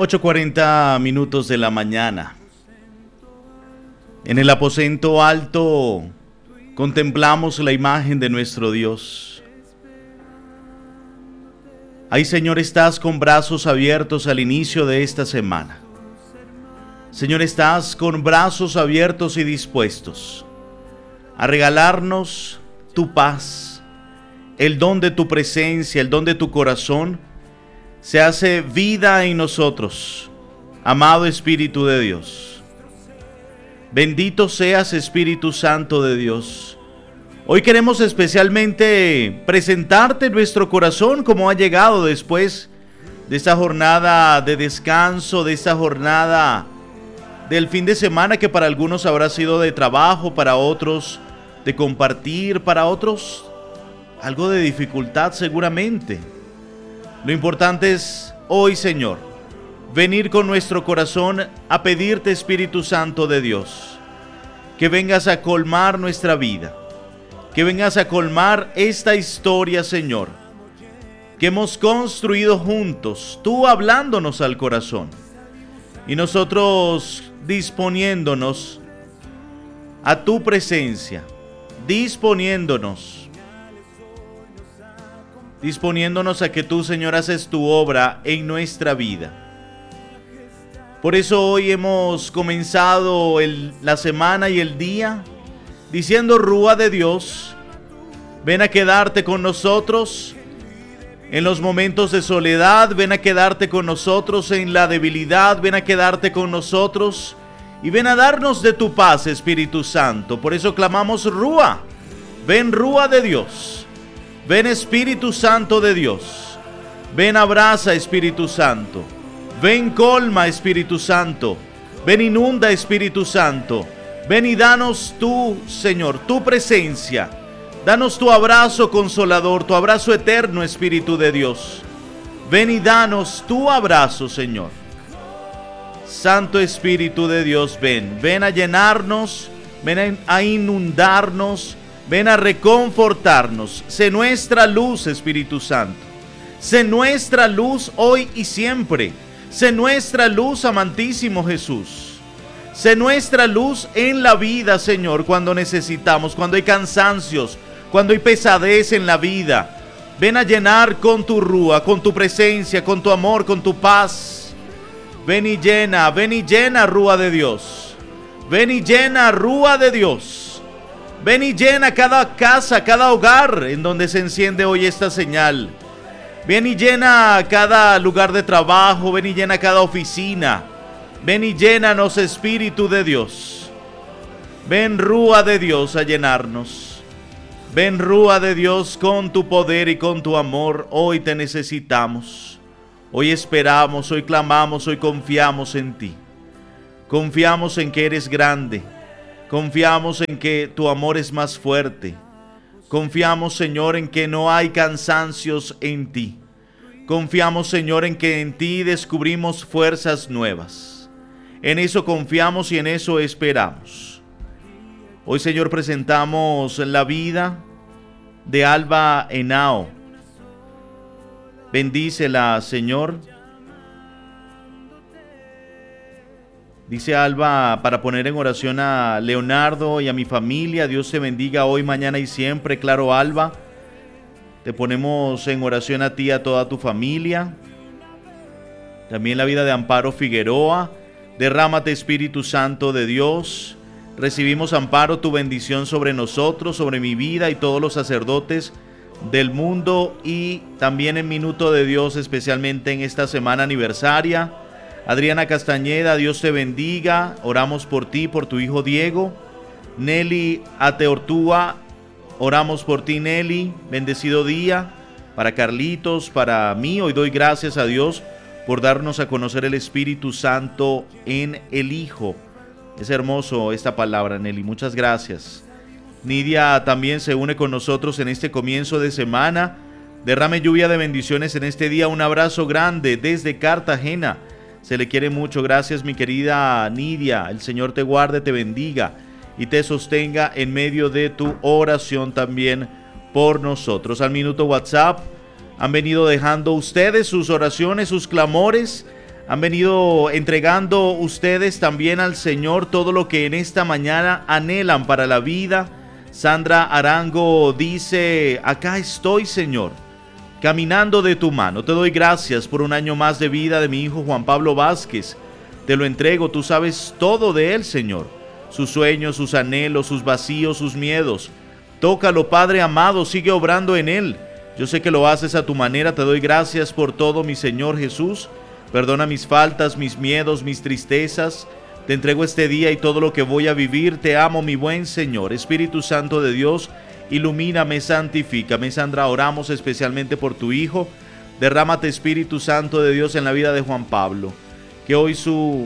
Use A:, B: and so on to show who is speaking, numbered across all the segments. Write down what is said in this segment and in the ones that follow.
A: 8:40 de la mañana. En el aposento alto contemplamos la imagen de nuestro Dios. Ahí, Señor, estás con brazos abiertos al inicio de esta semana. Señor, estás con brazos abiertos y dispuestos a regalarnos tu paz, el don de tu presencia, el don de tu corazón. Se hace vida en nosotros, amado Espíritu de Dios. Bendito seas, Espíritu Santo de Dios. Hoy queremos especialmente presentarte nuestro corazón como ha llegado después de esta jornada de descanso, de esta jornada del fin de semana que para algunos habrá sido de trabajo, para otros de compartir, para otros algo de dificultad seguramente. Lo importante es hoy, Señor, venir con nuestro corazón a pedirte, Espíritu Santo de Dios, que vengas a colmar nuestra vida, que vengas a colmar esta historia, Señor, que hemos construido juntos, tú hablándonos al corazón y nosotros disponiéndonos a tu presencia, disponiéndonos a que tú, Señor, haces tu obra en nuestra vida. Por eso hoy hemos comenzado la semana y el día diciendo: Rúa de Dios, ven a quedarte con nosotros en los momentos de soledad, ven a quedarte con nosotros en la debilidad, ven a quedarte con nosotros y ven a darnos de tu paz, Espíritu Santo. Por eso clamamos: Rúa, ven, Rúa de Dios. Ven, Espíritu Santo de Dios. Ven, abraza, Espíritu Santo. Ven, colma, Espíritu Santo. Ven, inunda, Espíritu Santo. Ven y danos tú, Señor, tu presencia. Danos tu abrazo consolador, tu abrazo eterno, Espíritu de Dios. Ven y danos tu abrazo, Señor. Santo Espíritu de Dios, ven a llenarnos, ven a inundarnos. Ven a reconfortarnos. Sé nuestra luz, Espíritu Santo. Sé nuestra luz hoy y siempre. Sé nuestra luz, amantísimo Jesús. Sé nuestra luz en la vida, Señor, cuando necesitamos, cuando hay cansancios, cuando hay pesadez en la vida. Ven a llenar con tu rúa, con tu presencia, con tu amor, con tu paz. Ven y llena, rúa de Dios. Ven y llena, rúa de Dios. Ven y llena cada casa, cada hogar en donde se enciende hoy esta señal. Ven y llena cada lugar de trabajo, ven y llena cada oficina. Ven y llénanos, Espíritu de Dios. Ven, Rúa de Dios, a llenarnos. Ven, Rúa de Dios, con tu poder y con tu amor. Hoy te necesitamos. Hoy esperamos, hoy clamamos, hoy confiamos en ti. Confiamos en que eres grande. Confiamos en que tu amor es más fuerte. Confiamos, Señor, en que no hay cansancios en ti. Confiamos, Señor, en que en ti descubrimos fuerzas nuevas. En eso confiamos y en eso esperamos. Hoy, Señor, presentamos la vida de Alba Henao. Bendícela, Señor. Dice Alba, para poner en oración a Leonardo y a mi familia. Dios te bendiga hoy, mañana y siempre. Claro, Alba, te ponemos en oración a ti y a toda tu familia. También la vida de Amparo Figueroa. Derrámate, Espíritu Santo de Dios. Recibimos, Amparo, tu bendición sobre nosotros, sobre mi vida y todos los sacerdotes del mundo, y también en Minuto de Dios, especialmente en esta semana aniversaria. Adriana Castañeda, Dios te bendiga. Oramos por ti, por tu hijo Diego. Nelly Ateortúa, oramos por ti, Nelly. Bendecido día para Carlitos, para mí. Hoy doy gracias a Dios por darnos a conocer el Espíritu Santo en el Hijo. Es hermoso esta palabra, Nelly. Muchas gracias. Nidia también se une con nosotros en este comienzo de semana. Derrame lluvia de bendiciones en este día. Un abrazo grande desde Cartagena. Se le quiere mucho. Gracias, mi querida Nidia. El Señor te guarde, te bendiga y te sostenga en medio de tu oración también por nosotros. Al minuto WhatsApp han venido dejando ustedes sus oraciones, sus clamores Han venido entregando ustedes también al Señor todo lo que en esta mañana anhelan para la vida. Sandra Arango dice: acá estoy, Señor, caminando de tu mano. Te doy gracias por un año más de vida de mi hijo Juan Pablo Vázquez. Te lo entrego, tú sabes todo de él, Señor. Sus sueños, sus anhelos, sus vacíos, sus miedos. Tócalo, Padre amado, sigue obrando en él. Yo sé que lo haces a tu manera. Te doy gracias por todo, mi Señor Jesús. Perdona mis faltas, mis miedos, mis tristezas. Te entrego este día y todo lo que voy a vivir. Te amo, mi buen Señor. Espíritu Santo de Dios, ilumíname, santifícame. Sandra, oramos especialmente por tu hijo. Derrámate, Espíritu Santo de Dios, en la vida de Juan Pablo. Que hoy su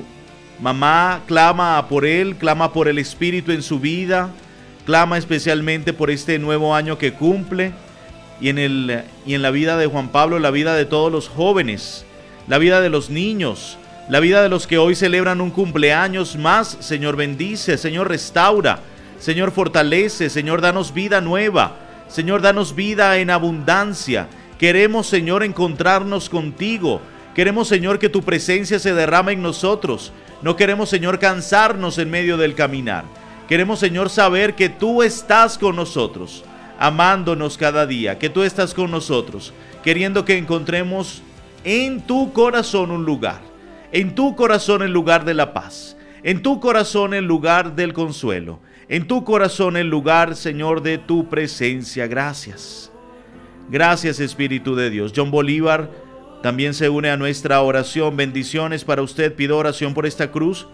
A: mamá clama por él, clama por el Espíritu en su vida. Clama especialmente por este nuevo año que cumple. Y en la vida de Juan Pablo, la vida de todos los jóvenes, la vida de los niños, la vida de los que hoy celebran un cumpleaños más. Señor, bendice, Señor, restaura, Señor, fortalece, Señor, danos vida nueva, Señor, danos vida en abundancia. Queremos, Señor, encontrarnos contigo. Queremos, Señor, que tu presencia se derrame en nosotros. No queremos, Señor, cansarnos en medio del caminar. Queremos, Señor, saber que tú estás con nosotros, amándonos cada día, que tú estás con nosotros, queriendo que encontremos en tu corazón un lugar, en tu corazón el lugar de la paz, en tu corazón el lugar del consuelo, en tu corazón el lugar, Señor, de tu presencia. Gracias. Gracias, Espíritu de Dios. John Bolívar también se une a nuestra oración. Bendiciones para usted. Pido oración por esta cruz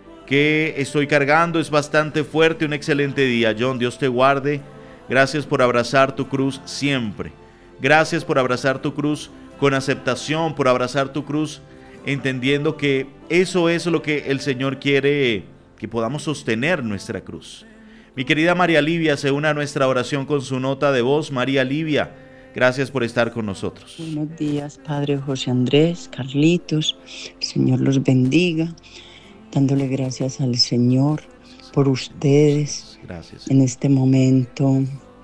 A: que estoy cargando. Es bastante fuerte. Un excelente día, John. Dios te guarde. Gracias por abrazar tu cruz siempre. Gracias por abrazar tu cruz con aceptación, por abrazar tu cruz, entendiendo que eso es lo que el Señor quiere, que podamos sostener nuestra cruz. Mi querida María Livia se une a nuestra oración con su nota de voz. María Livia, gracias por estar con nosotros.
B: Buenos días, Padre José Andrés, Carlitos. El Señor los bendiga, dándole gracias al Señor por ustedes.
A: Gracias.
B: En este momento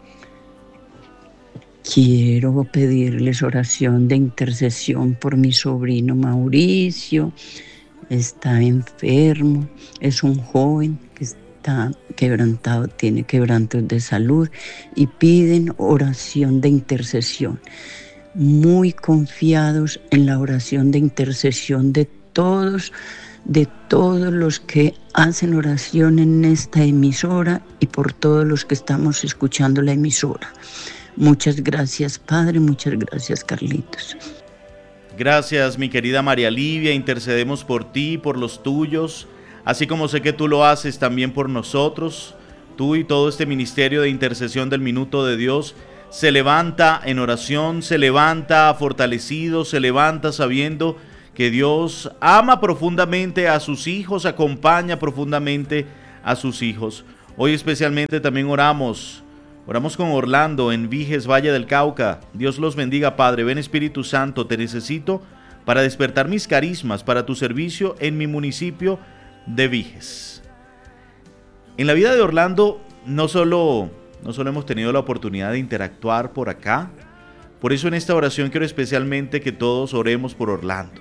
B: quiero pedirles oración de intercesión por mi sobrino Mauricio. Está enfermo, es un joven que está quebrantado, tiene quebrantos de salud y piden oración de intercesión. Muy confiados en la oración de intercesión de todos los que hacen oración en esta emisora y por todos los que estamos escuchando la emisora. Muchas gracias, Padre, muchas gracias, Carlitos.
A: Gracias, mi querida María Livia. Intercedemos por ti, por los tuyos, así como sé que tú lo haces también por nosotros. Tú y todo este ministerio de intercesión del Minuto de Dios se levanta en oración, se levanta fortalecido, se levanta sabiendo que Dios ama profundamente a sus hijos, acompaña profundamente a sus hijos. Hoy especialmente también oramos con Orlando en Viges, Valle del Cauca. Dios los bendiga, Padre. Ven, Espíritu Santo, te necesito para despertar mis carismas para tu servicio en mi municipio de Viges. En la vida de Orlando no solo hemos tenido la oportunidad de interactuar por acá. Por eso en esta oración quiero especialmente que todos oremos por Orlando.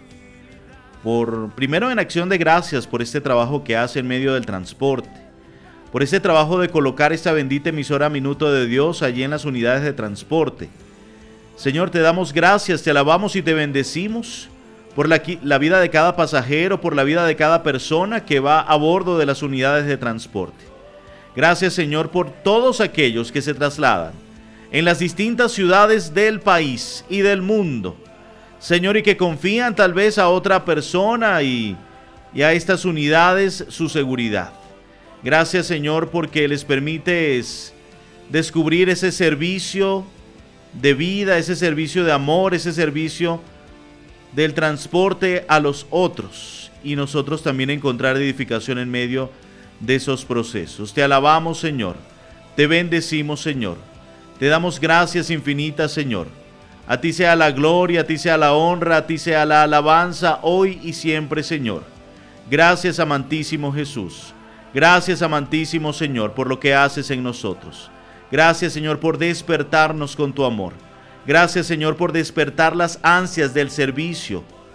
A: Primero en acción de gracias por este trabajo que hace en medio del transporte. Por este trabajo de colocar esta bendita emisora Minuto de Dios allí en las unidades de transporte. Señor, te damos gracias, te alabamos y te bendecimos por la vida de cada pasajero, por la vida de cada persona que va a bordo de las unidades de transporte. Gracias, Señor, por todos aquellos que se trasladan en las distintas ciudades del país y del mundo. Señor, y que confían tal vez a otra persona y a estas unidades su seguridad. Gracias, Señor, porque les permites descubrir ese servicio de vida, ese servicio de amor, ese servicio del transporte a los otros. Y nosotros también encontrar edificación en medio de esos procesos. Te alabamos, Señor. Te bendecimos, Señor. Te damos gracias infinitas, Señor. A ti sea la gloria, a ti sea la honra, a ti sea la alabanza, hoy y siempre, Señor. Gracias, amantísimo Jesús. Gracias, amantísimo Señor, por lo que haces en nosotros. Gracias, Señor, por despertarnos con tu amor. Gracias, Señor, por despertar las ansias del servicio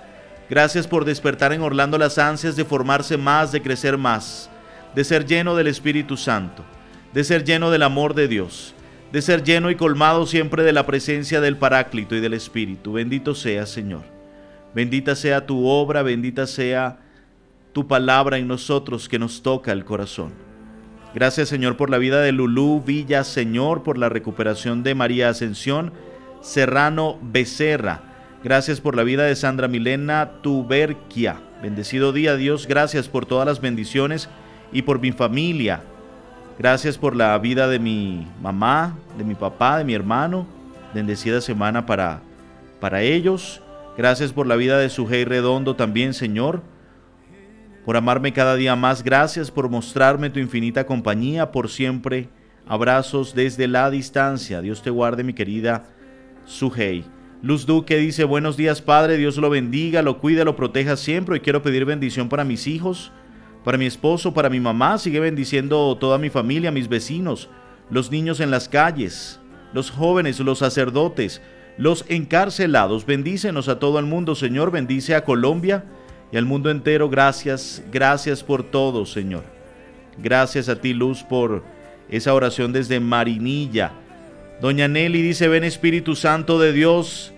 A: Gracias por despertar en Orlando las ansias de formarse más, de crecer más, de ser lleno del Espíritu Santo, de ser lleno del amor de Dios, de ser lleno y colmado siempre de la presencia del Paráclito y del Espíritu. Bendito sea, Señor. Bendita sea tu obra, bendita sea tu palabra en nosotros que nos toca el corazón. Gracias, Señor, por la vida de Lulú Villa, Señor, por la recuperación de María Ascensión Serrano Becerra. Gracias por la vida de Sandra Milena Tuberquia. Bendecido día, Dios. Gracias por todas las bendiciones y por mi familia. Gracias por la vida de mi mamá, de mi papá, de mi hermano. Bendecida semana para ellos. Gracias por la vida de Sujei Redondo también, Señor. Por amarme cada día más. Gracias por mostrarme tu infinita compañía por siempre. Abrazos desde la distancia. Dios te guarde, mi querida Sujei. Luz Duque dice: buenos días, Padre, Dios lo bendiga, lo cuida, lo proteja siempre. Y quiero pedir bendición para mis hijos, para mi esposo, para mi mamá. Sigue bendiciendo toda mi familia, mis vecinos, los niños en las calles, los jóvenes, los sacerdotes, los encarcelados. Bendícenos a todo el mundo, Señor. Bendice a Colombia y al mundo entero. Gracias, gracias por todo, Señor. Gracias a ti, Luz, por esa oración desde Marinilla. Doña Nelly dice: ven, Espíritu Santo de Dios,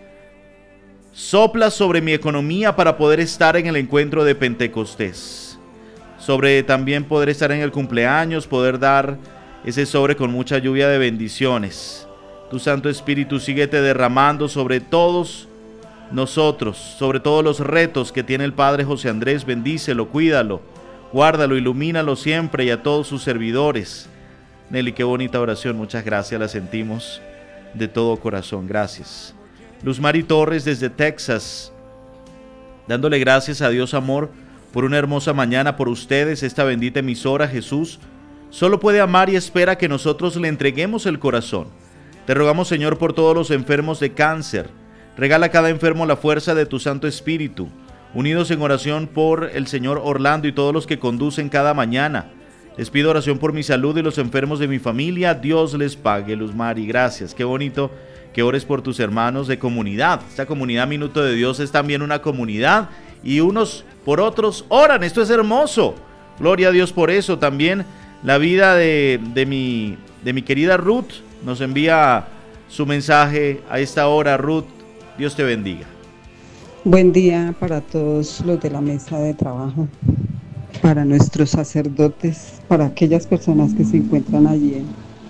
A: sopla sobre mi economía para poder estar en el encuentro de Pentecostés, sobre también poder estar en el cumpleaños, poder dar ese sobre con mucha lluvia de bendiciones. Tu Santo Espíritu síguete derramando sobre todos nosotros, sobre todos los retos que tiene el Padre José Andrés. Bendícelo, cuídalo, guárdalo, ilumínalo siempre, y a todos sus servidores. Nelly, qué bonita oración, muchas gracias, la sentimos de todo corazón, gracias. Luz Mari Torres desde Texas, dándole gracias a Dios, amor, por una hermosa mañana, por ustedes, esta bendita emisora. Jesús solo puede amar y espera que nosotros le entreguemos el corazón. Te rogamos, Señor, por todos los enfermos de cáncer. Regala a cada enfermo la fuerza de tu Santo Espíritu. Unidos en oración por el Señor Orlando y todos los que conducen cada mañana. Les pido oración por mi salud y los enfermos de mi familia. Dios les pague. Luz Mari, gracias. Qué bonito que ores por tus hermanos de comunidad. Esta comunidad Minuto de Dios es también una comunidad y unos por otros oran. Esto es hermoso. Gloria a Dios por eso. También la vida de mi querida Ruth nos envía su mensaje a esta hora. Ruth, Dios te bendiga.
C: Buen día para todos los de la mesa de trabajo, para nuestros sacerdotes, para aquellas personas que se encuentran allí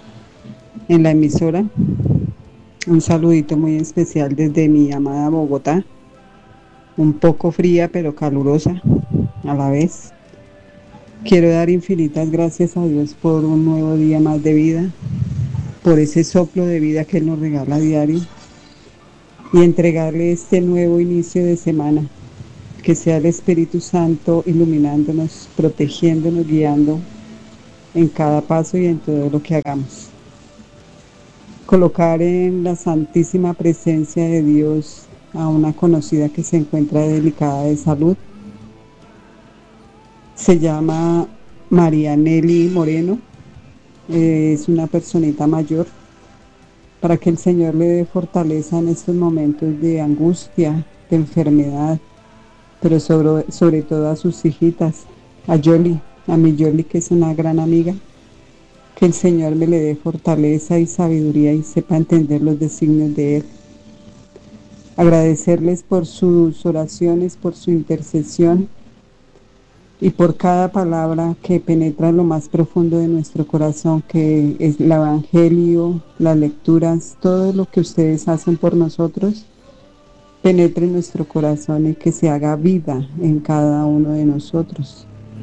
C: en la emisora. Un saludito muy especial desde mi amada Bogotá, un poco fría pero calurosa a la vez. Quiero dar infinitas gracias a Dios por un nuevo día más de vida, por ese soplo de vida que Él nos regala a diario, y entregarle este nuevo inicio de semana. Que sea el Espíritu Santo iluminándonos, protegiéndonos, guiando en cada paso y en todo lo que hagamos. Colocar en la santísima presencia de Dios a una conocida que se encuentra delicada de salud. Se llama María Nelly Moreno. Es una personita mayor. Para que el Señor le dé fortaleza en estos momentos de angustia, de enfermedad, pero sobre todo a sus hijitas, a Yoli, a mi Yoli, que es una gran amiga. Que el Señor me le dé fortaleza y sabiduría y sepa entender los designios de Él. Agradecerles por sus oraciones, por su intercesión y por cada palabra que penetra en lo más profundo de nuestro corazón, que es el Evangelio, las lecturas, todo lo que ustedes hacen por nosotros, penetre en nuestro corazón y que se haga vida en cada uno de nosotros.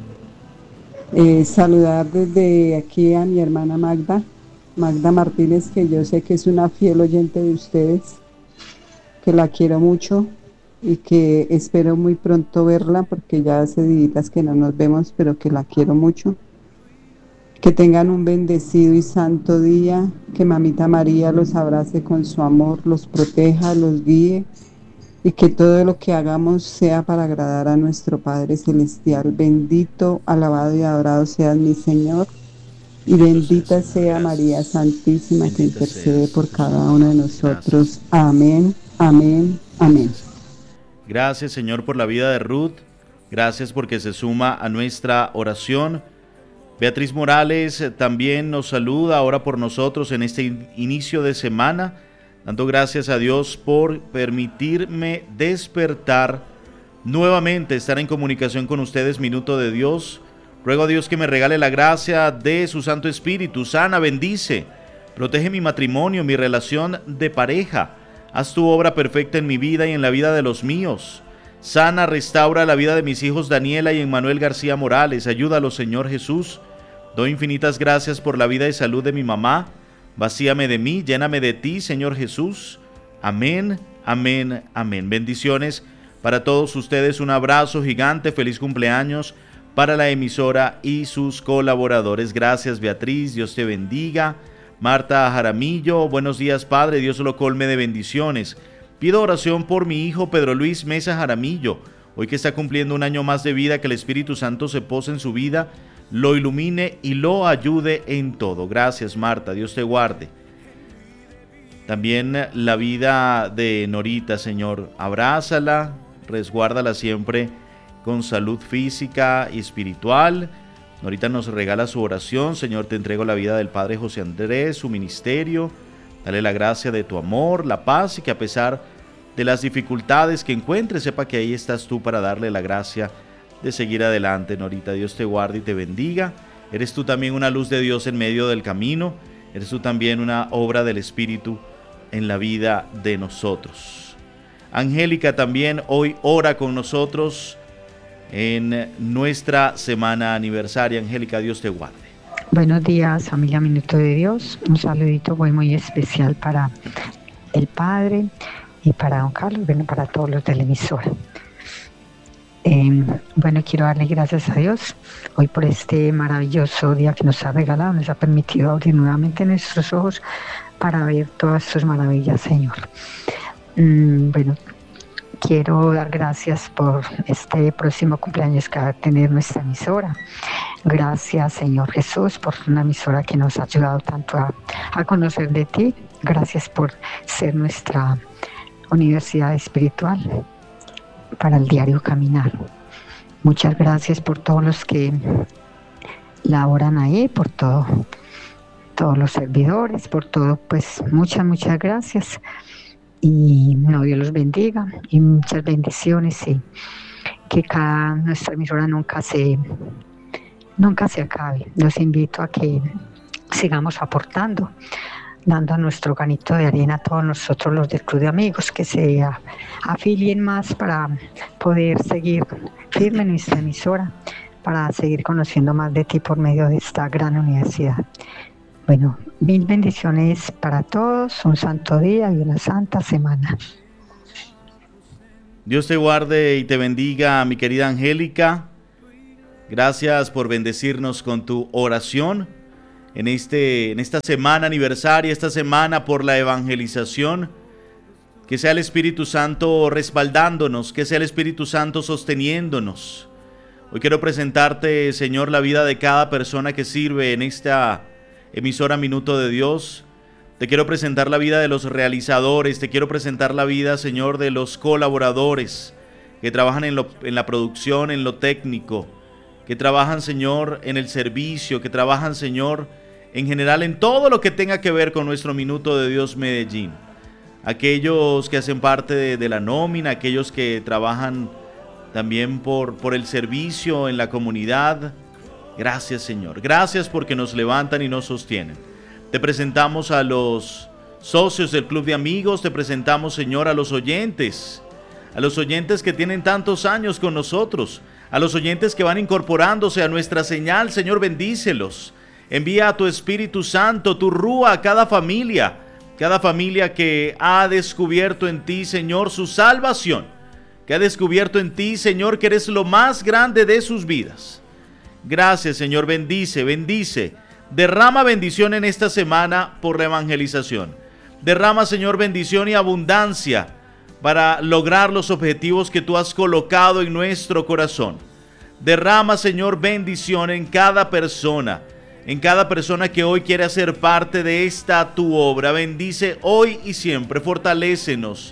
C: Saludar desde aquí a mi hermana Magda Martínez, que yo sé que es una fiel oyente de ustedes, que la quiero mucho y que espero muy pronto verla, porque ya hace días que no nos vemos, pero que la quiero mucho. Que tengan un bendecido y santo día, que Mamita María los abrace con su amor, los proteja, los guíe, y que todo lo que hagamos sea para agradar a nuestro Padre Celestial. Bendito, alabado y adorado seas, mi Señor, y bendita sea María Santísima, que intercede por cada uno de nosotros. Amén, amén, amén.
A: Gracias, Señor, por la vida de Ruth. Gracias porque se suma a nuestra oración. Beatriz Morales también nos saluda ahora por nosotros en este inicio de semana, dando gracias a Dios por permitirme despertar nuevamente, estar en comunicación con ustedes, Minuto de Dios. Ruego a Dios que me regale la gracia de su Santo Espíritu. Sana, bendice, protege mi matrimonio, mi relación de pareja. Haz tu obra perfecta en mi vida y en la vida de los míos. Sana, restaura la vida de mis hijos Daniela y Emmanuel García Morales. Ayúdalos, Señor Jesús. Doy infinitas gracias por la vida y salud de mi mamá. Vacíame de mí, lléname de ti, Señor Jesús. Amén, amén, amén. Bendiciones para todos ustedes. Un abrazo gigante. Feliz cumpleaños para la emisora y sus colaboradores. Gracias, Beatriz. Dios te bendiga. Marta Jaramillo. Buenos días, Padre. Dios lo colme de bendiciones. Pido oración por mi hijo Pedro Luis Mesa Jaramillo. Hoy que está cumpliendo un año más de vida, que el Espíritu Santo se pose en su vida, lo ilumine y lo ayude en todo. Gracias, Marta, Dios te guarde. También la vida de Norita, Señor, abrázala, resguárdala siempre con salud física y espiritual. Norita nos regala su oración. Señor, te entrego la vida del Padre José Andrés, su ministerio. Dale la gracia de tu amor, la paz, y que a pesar de las dificultades que encuentre, sepa que ahí estás tú para darle la gracia de seguir adelante. Norita, Dios te guarde y te bendiga. Eres tú también una luz de Dios en medio del camino. Eres tú también una obra del Espíritu en la vida de nosotros. Angélica también hoy ora con nosotros en nuestra semana aniversaria. Angélica, Dios te guarde.
D: Buenos días, familia Minuto de Dios. Un saludito muy especial para el Padre y para don Carlos, para todos los de la emisora. Quiero darle gracias a Dios hoy por este maravilloso día que nos ha regalado, nos ha permitido abrir nuevamente nuestros ojos para ver todas sus maravillas, Señor. Quiero dar gracias por este próximo cumpleaños que va a tener nuestra emisora. Gracias, Señor Jesús, por una emisora que nos ha ayudado tanto a conocer de ti. Gracias por ser nuestra universidad espiritual para el diario caminar. Muchas gracias por todos los que laboran ahí, por todos los servidores, por todo, pues muchas gracias. Y Dios los bendiga y muchas bendiciones, y que nuestra emisora nunca se acabe. Los invito a que sigamos aportando, dando nuestro granito de arena a todos nosotros los del Club de Amigos, que se afilien más para poder seguir firme en nuestra emisora, para seguir conociendo más de ti por medio de esta gran universidad. Mil bendiciones para todos, un santo día y una santa semana.
A: Dios te guarde y te bendiga, mi querida Angélica. Gracias por bendecirnos con tu oración en esta semana aniversaria, esta semana por la evangelización. Que sea el Espíritu Santo respaldándonos, que sea el Espíritu Santo sosteniéndonos. Hoy quiero presentarte, Señor, la vida de cada persona que sirve en esta emisora Minuto de Dios. Te quiero presentar la vida de los realizadores, te quiero presentar la vida, Señor, de los colaboradores que trabajan en la producción, en lo técnico, que trabajan, Señor, en el servicio, que trabajan, Señor, en general en todo lo que tenga que ver con nuestro Minuto de Dios Medellín. Aquellos que hacen parte de la nómina, aquellos que trabajan también por el servicio en la comunidad. Gracias, Señor. Gracias porque nos levantan y nos sostienen. Te presentamos a los socios del Club de Amigos. Te presentamos, Señor, a los oyentes que tienen tantos años con nosotros, a los oyentes que van incorporándose a nuestra señal. Señor, bendícelos. Envía a tu Espíritu Santo, tu Rúa, a cada familia que ha descubierto en ti, Señor, su salvación, que ha descubierto en ti, Señor, que eres lo más grande de sus vidas. Gracias, Señor. Bendice. Derrama bendición en esta semana por la evangelización. Derrama, Señor, bendición y abundancia para lograr los objetivos que tú has colocado en nuestro corazón. Derrama, Señor, bendición en cada persona que hoy quiere hacer parte de esta tu obra. Bendice hoy y siempre. Fortalécenos.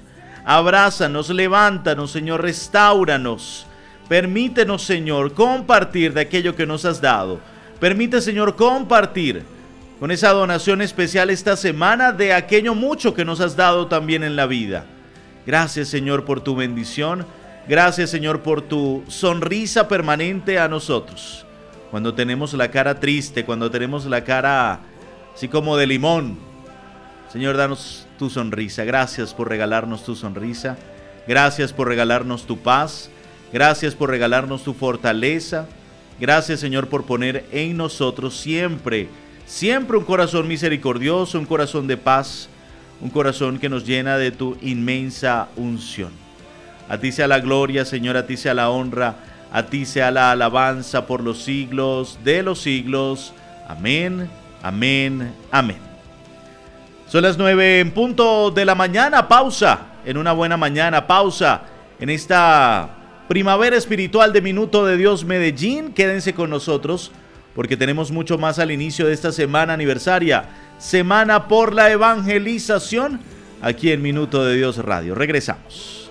A: Abrázanos, levántanos, Señor, restáuranos. Permítenos, Señor, compartir de aquello que nos has dado. Permite, Señor, compartir con esa donación especial esta semana de aquello mucho que nos has dado también en la vida. Gracias, Señor, por tu bendición. Gracias, Señor, por tu sonrisa permanente a nosotros. Cuando tenemos la cara triste, cuando tenemos la cara así como de limón, Señor, danos tu sonrisa. Gracias por regalarnos tu sonrisa. Gracias por regalarnos tu paz. Gracias por regalarnos tu fortaleza. Gracias, Señor, por poner en nosotros siempre un corazón misericordioso, un corazón de paz, un corazón que nos llena de tu inmensa unción. A ti sea la gloria, Señor, a ti sea la honra, a ti sea la alabanza por los siglos de los siglos. Amén, amén, amén. Son las 9 en punto de la mañana, pausa en una buena mañana, pausa en esta primavera espiritual de Minuto de Dios Medellín. Quédense con nosotros porque tenemos mucho más al inicio de esta semana aniversaria, Semana por la Evangelización, aquí en Minuto de Dios Radio. Regresamos.